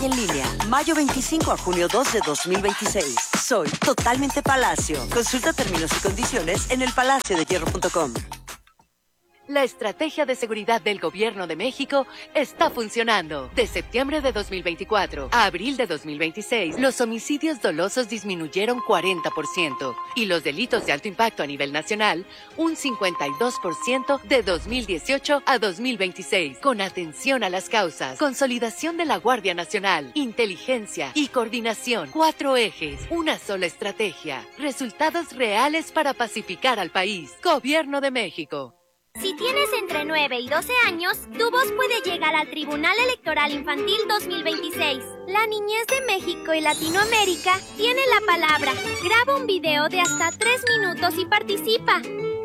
En línea, mayo 25 a junio 2 de 2026. Soy totalmente Palacio. Consulta términos y condiciones en elpalaciodehierro.com. La estrategia de seguridad del Gobierno de México está funcionando. De septiembre de 2024 a abril de 2026, los homicidios dolosos disminuyeron 40% y los delitos de alto impacto a nivel nacional un 52% de 2018 a 2026. Con atención a las causas, consolidación de la Guardia Nacional, inteligencia y coordinación. 4 ejes, una sola estrategia. Resultados reales para pacificar al país. Gobierno de México. Si tienes entre 9 y 12 años, tu voz puede llegar al Tribunal Electoral Infantil 2026. La niñez de México y Latinoamérica tiene la palabra. Graba un video de hasta 3 minutos y participa.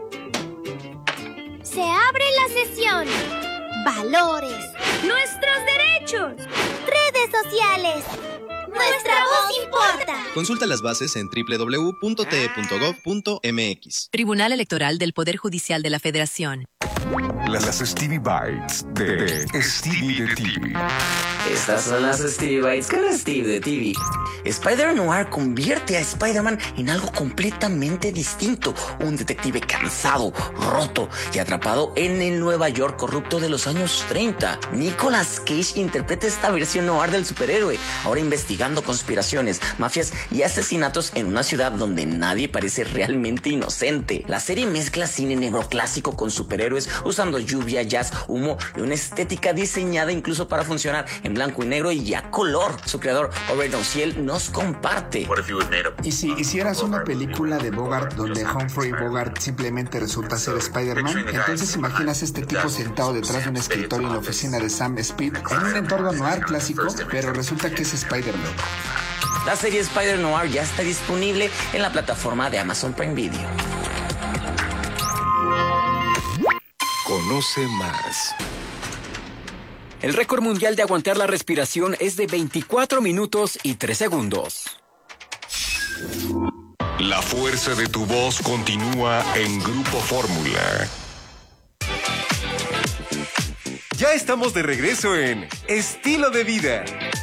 Se abre la sesión. Valores. Nuestros derechos. Redes sociales. Nuestra voz importa. Consulta las bases en www.te.gov.mx. Tribunal Electoral del Poder Judicial de la Federación. Las Stevie Bites de Stevie de TV. Estas son las Stevie Bites con Steve de TV. Spider-Noir convierte a Spider-Man en algo completamente distinto. Un detective cansado, roto y atrapado en el Nueva York corrupto de los años 30. Nicolas Cage interpreta esta versión noir del superhéroe, ahora investigando conspiraciones, mafias y asesinatos en una ciudad donde nadie parece realmente inocente. La serie mezcla cine negro clásico con superhéroes usando lluvia, jazz, humo y una estética diseñada incluso para funcionar en blanco y negro y a color. Su creador, Robert Ociel, nos comparte. ¿Y si hicieras una película de Bogart donde Humphrey Bogart simplemente resulta ser Spider-Man? Entonces imaginas este tipo sentado detrás de un escritorio en la oficina de Sam Speed en un entorno noir clásico, pero resulta que es Spider-Man. La serie Spider-Noir ya está disponible en la plataforma de Amazon Prime Video. Conoce más. El récord mundial de aguantar la respiración es de 24 minutos y 3 segundos. La fuerza de tu voz continúa en Grupo Fórmula. Ya estamos de regreso en Estilo de Vida.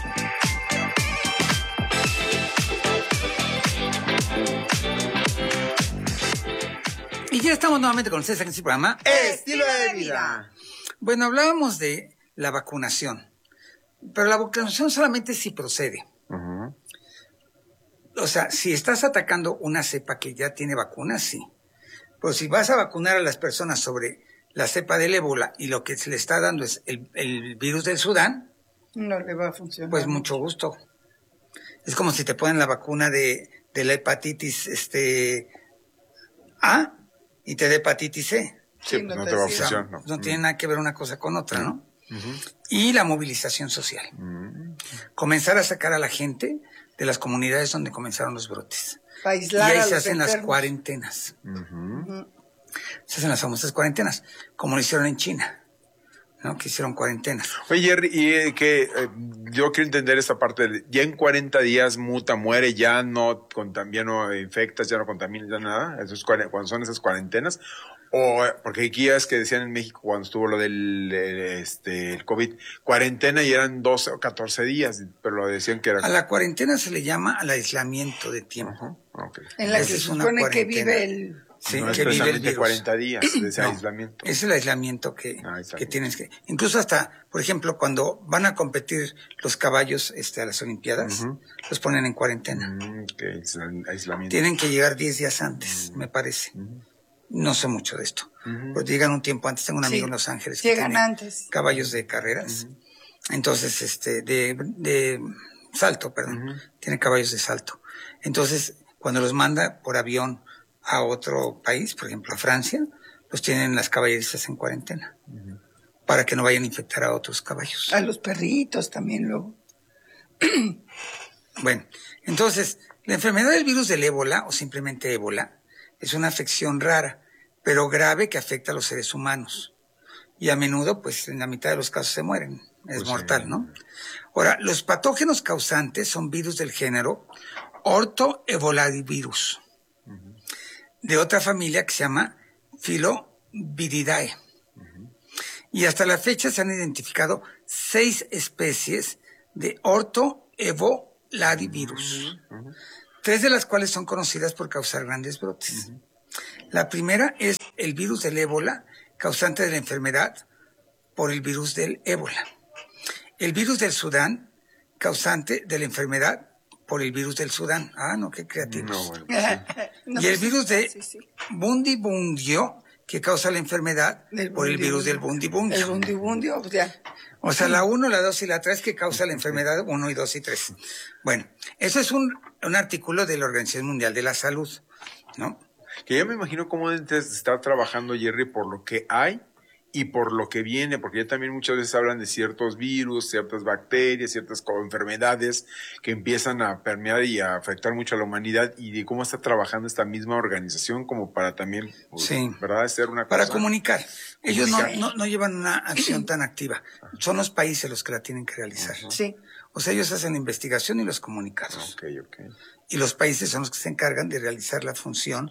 Y ya estamos nuevamente con ustedes en este programa Estilo de Vida. Bueno, hablábamos de la vacunación, pero la vacunación solamente si procede. Uh-huh. O sea, si estás atacando una cepa que ya tiene vacunas, sí. Pero si vas a vacunar a las personas sobre la cepa del ébola y lo que se le está dando es el virus del Sudán, no le va a funcionar. Pues mucho gusto. Es como si te ponen la vacuna de la hepatitis A y te da hepatitis C. Sí, no te va a funcionar. No tiene nada que ver una cosa con otra, ¿no? Uh-huh. Y la movilización social. Uh-huh. Comenzar a sacar a la gente de las comunidades donde comenzaron los brotes. Aislar y ahí se hacen las cuarentenas. Uh-huh. Se hacen las famosas cuarentenas, como lo hicieron en China, ¿no? Que hicieron cuarentenas. Oye, Jerry, y yo quiero entender esta parte. Ya en 40 días muta, muere, ya no infectas, ya no contaminas, ya nada. Eso es cuando son esas cuarentenas. O, porque aquí ya es que decían en México cuando estuvo lo del el COVID, cuarentena y eran 12 o 14 días, pero lo decían que era... A la cuarentena se le llama al aislamiento de tiempo. Uh-huh. Okay. En la que se supone que vive el... Sí, no que es vive el virus. 40 días de ese aislamiento. Es el aislamiento que tienes que... Incluso hasta, por ejemplo, cuando van a competir los caballos a las Olimpiadas, uh-huh, los ponen en cuarentena. Okay. Aislamiento. Tienen que llegar 10 días antes, me parece. Uh-huh. No sé mucho de esto. Uh-huh. Pero llegan un tiempo antes. Tengo un amigo en Los Ángeles que llegan tiene antes. Caballos de carreras. Uh-huh. Entonces, de salto, perdón. Uh-huh. Tiene caballos de salto. Entonces, cuando los manda por avión a otro país, por ejemplo a Francia, los tienen las caballerizas en cuarentena. Uh-huh. Para que no vayan a infectar a otros caballos. A los perritos también luego. Bueno, entonces, la enfermedad del virus del ébola, o simplemente ébola, es una afección rara, pero grave que afecta a los seres humanos. Y a menudo, pues, en la mitad de los casos se mueren. Es mortal, ¿no? Ahora, los patógenos causantes son virus del género Orthoebolavirus, uh-huh, de otra familia que se llama Filoviridae. Uh-huh. Y hasta la fecha se han identificado 6 especies de ortoevolavirus, 3 de las cuales son conocidas por causar grandes brotes. La primera es el virus del ébola, causante de la enfermedad por el virus del ébola. El virus del Sudán, causante de la enfermedad por el virus del Sudán. Ah, no, qué creativos. Y el virus de Bundibundio, que causa la enfermedad por el virus del Bundibundio. El Bundibundio, ya. O sea, la 1, la 2 y la 3 que causa la enfermedad 1 y 2 y 3. Bueno, eso es un artículo de la Organización Mundial de la Salud, ¿no? Que yo me imagino cómo está trabajando Jerry por lo que hay y por lo que viene, porque ya también muchas veces hablan de ciertos virus, ciertas bacterias, ciertas enfermedades que empiezan a permear y a afectar mucho a la humanidad, y de cómo está trabajando esta misma organización como para también, ¿verdad?, hacer una cosa. Para comunicar. Ellos no llevan una acción tan activa. Son los países los que la tienen que realizar. Sí. O sea, ellos hacen la investigación y los comunicados. Y los países son los que se encargan de realizar la función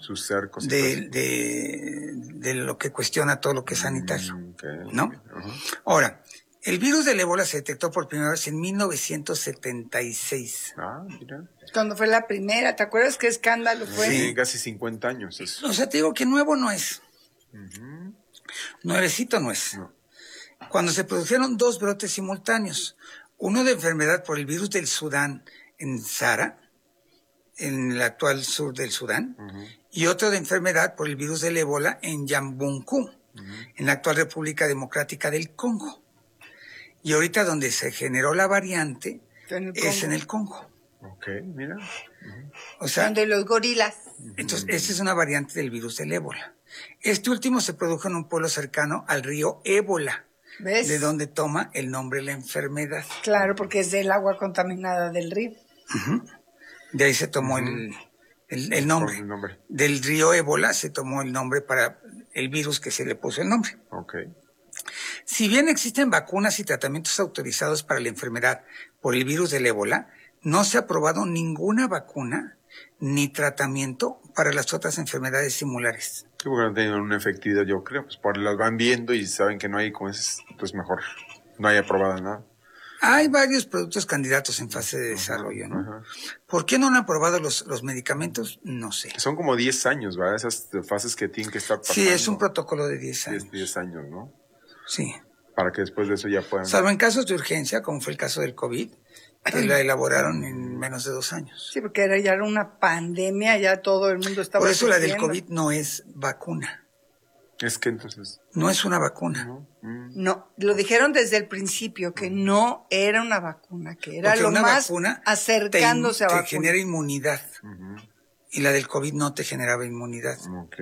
de lo que cuestiona todo lo que es sanitario, ¿no? Ahora, el virus del ébola se detectó por primera vez en 1976. Ah, mira. Cuando fue la primera, ¿te acuerdas qué escándalo fue? Sí, casi 50 años eso. O sea, te digo que nuevo no es. Nuevecito no es. Cuando se produjeron 2 brotes simultáneos, uno de enfermedad por el virus del Sudán en Sara, en el actual sur del Sudán, y otro de enfermedad por el virus del ébola en Yambunku, en la actual República Democrática del Congo. Y ahorita donde se generó la variante es en el Congo. Ok, mira. O sea, de los gorilas. Entonces, esta es una variante del virus del ébola. Este último se produjo en un pueblo cercano al río Ébola. ¿Ves? De donde toma el nombre la enfermedad. Claro, porque es del agua contaminada del río. De ahí se tomó el nombre. Del río Ébola se tomó el nombre para el virus que se le puso el nombre. Si bien existen vacunas y tratamientos autorizados para la enfermedad por el virus del ébola, no se ha aprobado ninguna vacuna ni tratamiento para las otras enfermedades similares. Sí, porque no tienen una efectividad, yo creo, pues por las van viendo y saben que no hay, como es, entonces mejor no hay aprobada nada. Hay varios productos candidatos en fase de desarrollo, ¿no? ¿Por qué no han aprobado los medicamentos? No sé. Son como 10 años, ¿verdad? Esas fases que tienen que estar pasando. Sí, es un protocolo de 10 años. 10 años, ¿no? Sí. Para que después de eso ya puedan... Salvo en casos de urgencia, como fue el caso del COVID, que la elaboraron en menos de 2 años. Sí, porque ya era una pandemia, ya todo el mundo estaba... Por eso la del COVID no es vacuna. Es que entonces... No es una vacuna. No, lo dijeron desde el principio, que no era una vacuna, que era lo más acercándose a vacuna. Te genera inmunidad. Y la del COVID no te generaba inmunidad.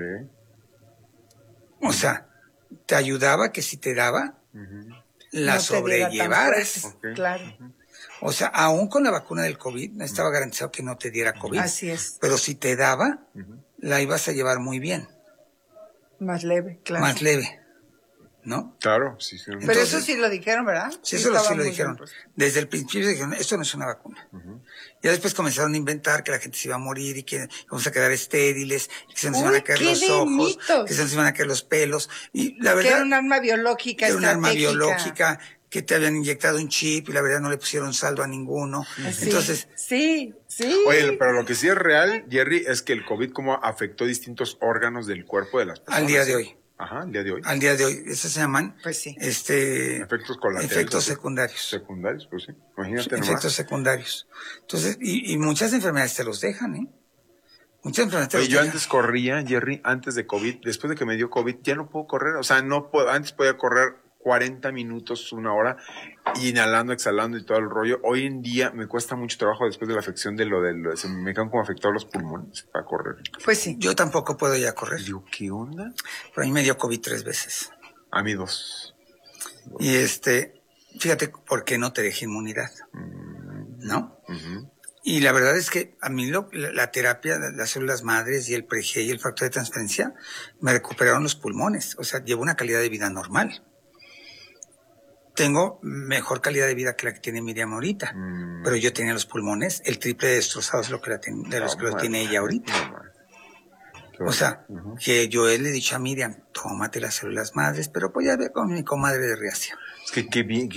O sea, te ayudaba que si te daba, la no sobrellevaras. Claro. O sea, aún con la vacuna del COVID, no estaba garantizado que no te diera COVID. Así es. Pero si te daba, la ibas a llevar muy bien. Más leve, claro. Más leve, ¿no? Claro, sí. Pero entonces, eso sí lo dijeron, ¿verdad? Sí, eso sí lo dijeron. Desde el principio dijeron, esto no es una vacuna. Ya después comenzaron a inventar que la gente se iba a morir y que vamos a quedar estériles, que se nos iban a caer los ojos, que se nos iban a caer los pelos. Y la verdad, que era un arma biológica era un arma biológica, que te habían inyectado un chip y la verdad no le pusieron saldo a ninguno. Entonces, sí. Oye, pero lo que sí es real, Jerry, es que el COVID cómo afectó distintos órganos del cuerpo de las personas. Al día de hoy. Ajá, al día de hoy. Al día de hoy. Esos se llaman efectos colaterales. Efectos secundarios. Secundarios, pues sí. Imagínate nomás. Efectos secundarios. Entonces, y muchas enfermedades te los dejan, ¿eh? Muchas enfermedades te los dejan. Yo antes corría, Jerry, antes de COVID, después de que me dio COVID, ya no puedo correr. O sea, no puedo, antes podía correr 40 minutos, 1 hora, inhalando, exhalando y todo el rollo. Hoy en día me cuesta mucho trabajo después de la afección se me quedan como afectados los pulmones para correr. Pues sí, yo tampoco puedo ya correr. Digo, ¿qué onda? Pero a mí me dio COVID 3 veces. A mí 2. Y fíjate por qué no te deja inmunidad, ¿no? Y la verdad es que a mí la terapia, las células madres y el PreG y el factor de transferencia me recuperaron los pulmones. O sea, llevo una calidad de vida normal. Tengo mejor calidad de vida que la que tiene Miriam ahorita, pero yo tenía los pulmones el triple de destrozados de los que lo tiene ella ahorita. O sea, que yo le he dicho a Miriam, tómate las células madres, pero pues ya ve con mi comadre de Riacia. Es que qué bien, que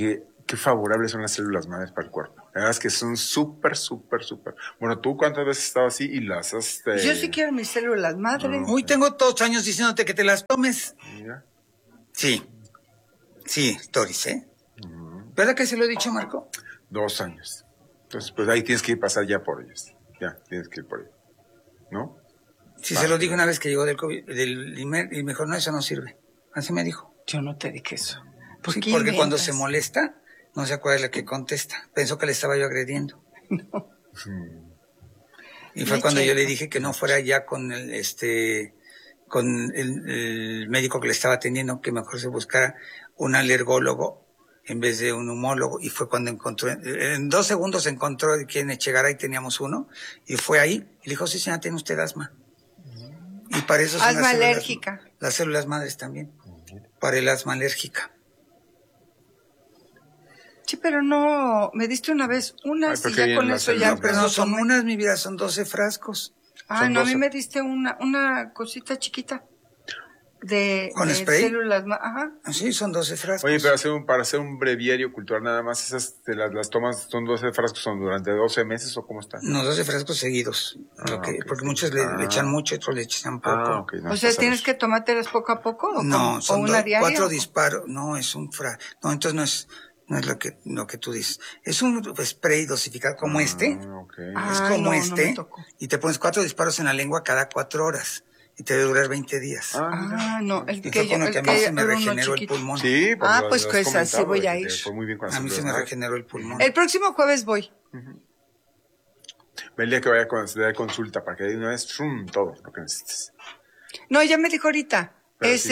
Qué favorables son las células madres para el cuerpo. La verdad es que son súper. Bueno, ¿tú cuántas veces has estado así y las has... Yo sí quiero mis células madre. Uy, tengo todos años diciéndote que te las tomes. Mira. Sí, Doris, ¿eh? ¿Verdad que se lo he dicho, Marco? 2 años. Entonces, pues ahí tienes que ir pasar ya por ellas. Ya, tienes que ir por ellas. ¿No? Sí, se lo dije una vez que llegó del COVID, y mejor no, eso no sirve. Así me dijo. Yo no te dije eso. Sí, porque cuando se molesta, no se acuerda de la que contesta. Pensó que le estaba yo agrediendo. No. Y fue cuando yo le dije que no fuera ya con el médico que le estaba atendiendo, que mejor se buscara un alergólogo en vez de un humólogo. Y fue cuando encontró, en 2 segundos encontró de quién llegara y teníamos uno. Y fue ahí y le dijo, sí, señora, tiene usted asma. Y para eso son asma alérgica. Las células madres también. Para el asma alérgica. Sí, pero no, me diste una vez unas y ya con eso ya... Pero no son unas, mi vida, son 12 frascos. Ah, no, 12. A mí me diste una cosita chiquita ¿Con de spray? Células, ajá. Sí, son 12 frascos. Oye, pero para hacer un breviario cultural nada más, ¿esas las tomas, son 12 frascos, son durante 12 meses o cómo están? No, 12 frascos seguidos. Porque muchos le echan mucho, otros le echan poco. No, o sea, ¿tienes que tomártelas poco a poco? No, son una diaria, 4 disparos. No, es un no, entonces no es lo que tú dices. Es un spray dosificado como este. Es como este. No y te pones 4 disparos en la lengua cada 4 horas. Y te debe durar 20 días. No, el que a mí se me regeneró el pulmón. Sí, pues así voy a ir. Muy bien a mí se me regeneró el pulmón. El próximo jueves voy. El día que vaya a consulta para que de una vez todo lo que necesites. No, ya me dijo ahorita. Pero es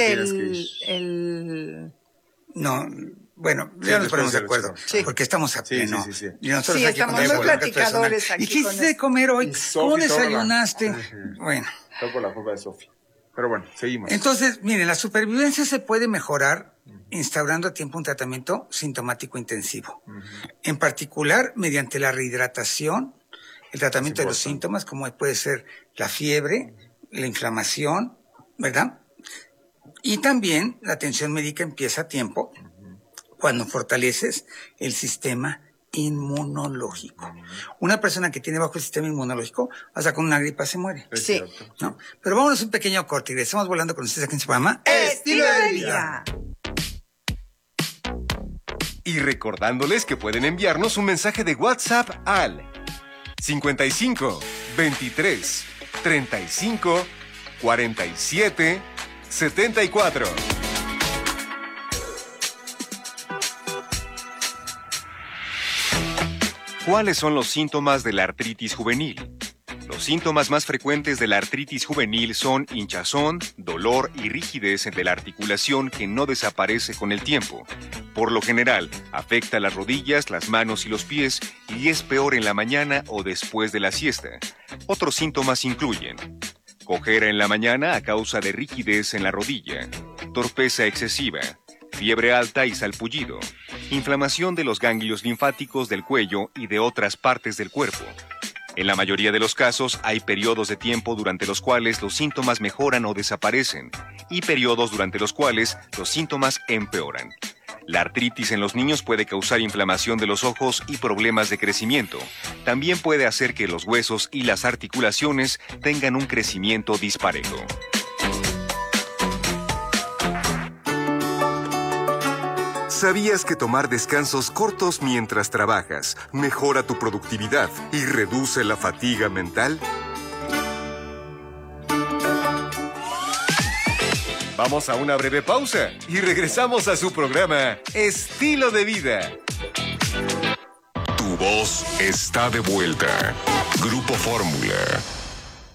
No, bueno, ya nos ponemos de acuerdo. Sí. Porque estamos a pleno. Sí. Y nosotros aquí estamos muy platicadores aquí. ¿Y qué hiciste de comer hoy? ¿Cómo desayunaste? Bueno. Todo por la culpa de Sofía. Pero bueno, seguimos. Entonces, miren, la supervivencia se puede mejorar instaurando a tiempo un tratamiento sintomático intensivo. En particular, mediante la rehidratación, el tratamiento de los síntomas, como puede ser la fiebre, la inflamación, ¿verdad? Y también la atención médica empieza a tiempo cuando fortaleces el sistema inmunológico. Una persona que tiene bajo el sistema inmunológico, hasta con una gripa se muere. Sí. ¿No? Pero vámonos un pequeño corte y regresamos volando con ustedes aquí en su programa Estilo de Vida. Y recordándoles que pueden enviarnos un mensaje de WhatsApp al 55 23 35 47 74. ¿Cuáles son los síntomas de la artritis juvenil? Los síntomas más frecuentes de la artritis juvenil son hinchazón, dolor y rigidez de la articulación que no desaparece con el tiempo. Por lo general, afecta las rodillas, las manos y los pies y es peor en la mañana o después de la siesta. Otros síntomas incluyen cojera en la mañana a causa de rigidez en la rodilla, torpeza excesiva, fiebre alta y salpullido, inflamación de los ganglios linfáticos del cuello y de otras partes del cuerpo. En la mayoría de los casos hay periodos de tiempo durante los cuales los síntomas mejoran o desaparecen y periodos durante los cuales los síntomas empeoran. La artritis en los niños puede causar inflamación de los ojos y problemas de crecimiento. También puede hacer que los huesos y las articulaciones tengan un crecimiento disparejo. ¿Sabías que tomar descansos cortos mientras trabajas mejora tu productividad y reduce la fatiga mental? Vamos a una breve pausa y regresamos a su programa Estilo de Vida. Tu voz está de vuelta. Grupo Fórmula.